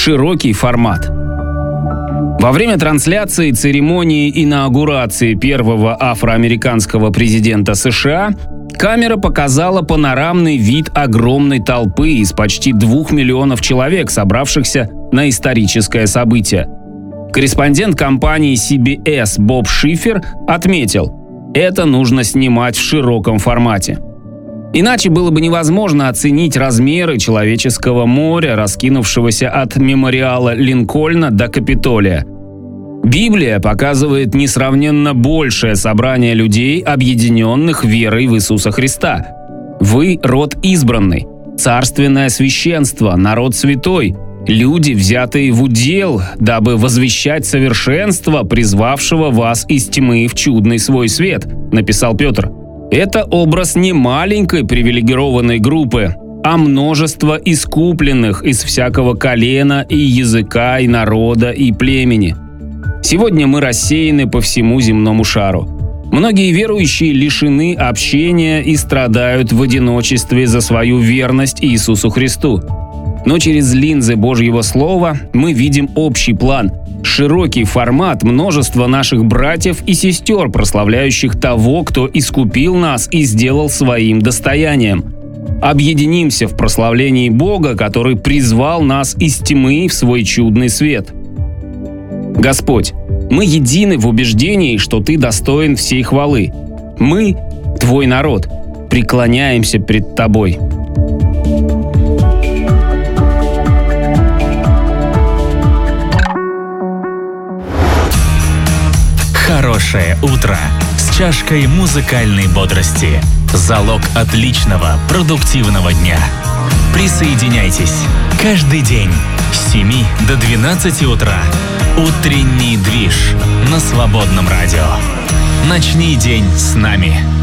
широкий формат. Во время трансляции церемонии инаугурации первого афроамериканского президента США камера показала панорамный вид огромной толпы из почти 2 миллионов человек, собравшихся на историческое событие. Корреспондент компании CBS Боб Шифер отметил: это нужно снимать в широком формате. Иначе было бы невозможно оценить размеры человеческого моря, раскинувшегося от мемориала Линкольна до Капитолия. Библия показывает несравненно большее собрание людей, объединенных верой в Иисуса Христа. Вы – род избранный, царственное священство, народ святой, люди, взятые в удел, дабы возвещать совершенство, призвавшего вас из тьмы в чудный свой свет, написал Петр. Это образ не маленькой привилегированной группы, а множества искупленных из всякого колена и языка, и народа, и племени. Сегодня мы рассеяны по всему земному шару. Многие верующие лишены общения и страдают в одиночестве за свою верность Иисусу Христу. Но через линзы Божьего Слова мы видим общий план, широкий формат множества наших братьев и сестер, прославляющих того, кто искупил нас и сделал своим достоянием. Объединимся в прославлении Бога, который призвал нас из тьмы в свой чудный свет. Господь, мы едины в убеждении, что Ты достоин всей хвалы. Мы, Твой народ, преклоняемся пред Тобой. Хорошее утро с чашкой музыкальной бодрости. Залог отличного, продуктивного дня. Присоединяйтесь каждый день с 7 до 12 утра. Утренний движ на Свободном радио. Начни день с нами.